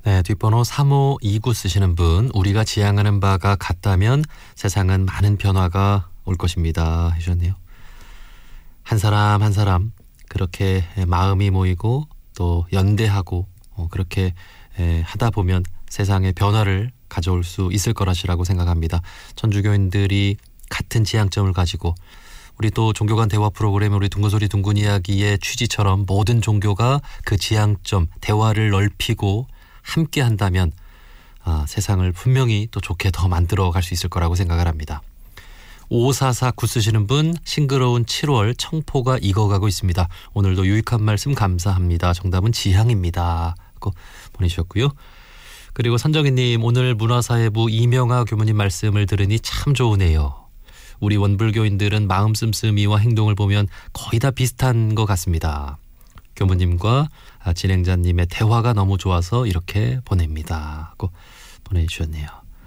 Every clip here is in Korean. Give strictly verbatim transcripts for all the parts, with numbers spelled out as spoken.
네, 뒷번호 삼오이구 쓰시는 분, 우리가 지향하는 바가 같다면 세상은 많은 변화가 올 것입니다 해주셨네요. 한 사람 한 사람 그렇게 마음이 모이고 또 연대하고 어, 그렇게 에, 하다 보면 세상에 변화를 가져올 수 있을 거라시라고 생각합니다. 천주교인들이 같은 지향점을 가지고 우리 또 종교 간 대화 프로그램 우리 둥근소리 둥근 이야기의 취지처럼 모든 종교가 그 지향점 대화를 넓히고 함께 한다면 아, 세상을 분명히 또 좋게 더 만들어 갈 수 있을 거라고 생각을 합니다. 오사사구 쓰시는 분, 싱그러운 칠월 청포가 익어가고 있습니다. 오늘도 유익한 말씀 감사합니다. 정답은 지향입니다 하고 보내주셨고요. 그리고 선정희님, 오늘 문화사회부 이명아 교무님 말씀을 들으니 참 좋으네요. 우리 원불교인들은 마음 씀씀이와 행동을 보면 거의 다 비슷한 것 같습니다. 교무님과 진행자님의 대화가 너무 좋아서 이렇게 보냅니다 하고 보내주셨네요.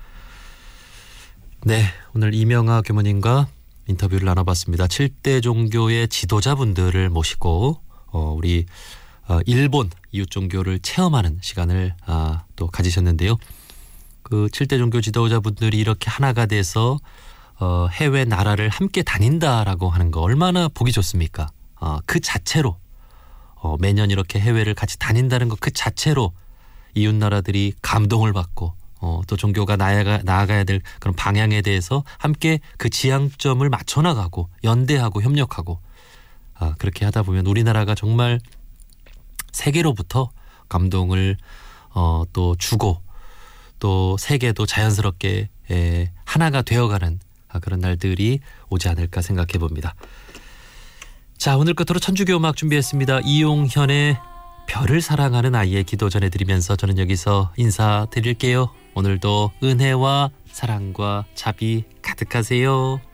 네, 오늘 이명아 교무님과 인터뷰를 나눠봤습니다. 칠 대 종교의 지도자분들을 모시고 어, 우리 어, 일본 이웃 종교를 체험하는 시간을 아, 또 가지셨는데요. 그 칠 대 종교 지도자분들이 이렇게 하나가 돼서 어, 해외 나라를 함께 다닌다라고 하는 거 얼마나 보기 좋습니까? 어, 그 자체로 어, 매년 이렇게 해외를 같이 다닌다는 것 그 자체로 이웃 나라들이 감동을 받고 어, 또 종교가 나아가, 나아가야 될 그런 방향에 대해서 함께 그 지향점을 맞춰나가고 연대하고 협력하고 아, 그렇게 하다 보면 우리나라가 정말 세계로부터 감동을 어, 또 주고 또 세계도 자연스럽게 에, 하나가 되어가는 아, 그런 날들이 오지 않을까 생각해 봅니다. 자, 오늘 끝으로 천주교 음악 준비했습니다. 이용현의 별을 사랑하는 아이의 기도 전해드리면서 저는 여기서 인사드릴게요. 오늘도 은혜와 사랑과 자비 가득하세요.